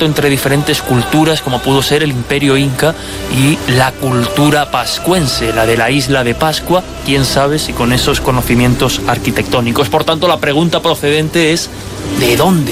enfrentamiento entre diferentes culturas, como pudo ser el Imperio Inca y la cultura pascuense, la de la isla de Pascua, quién sabe si con esos conocimientos arquitectónicos. Por tanto, la pregunta procedente es: ¿de dónde